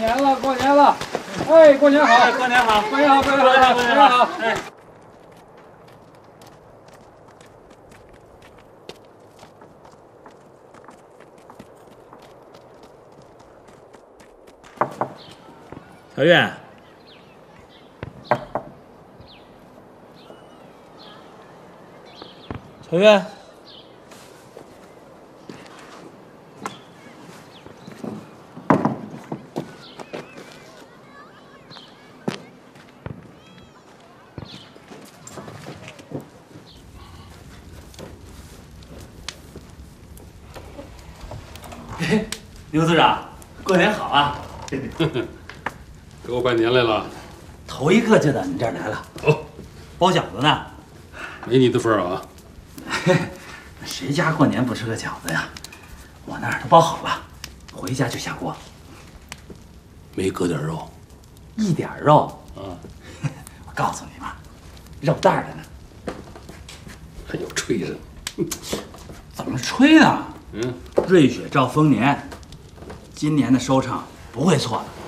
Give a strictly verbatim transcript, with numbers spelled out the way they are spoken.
年了，过年了！哎，过年好， 过年好， 过年好，过年好，过年好！哎。 小月，小月。 刘组长，过年好啊！ 给我拜年来了， 头一个就到你这儿来了。哦，包饺子呢？ 没你的份儿啊！ 谁家过年不吃个饺子呀？我那儿都包好了，回家就下锅。 没搁点肉？ 一点肉啊！ 我告诉你吧，肉蛋儿的呢。 还有吹的？ 怎么吹呢？ 嗯， 瑞雪兆丰年，今年的收成不会错的。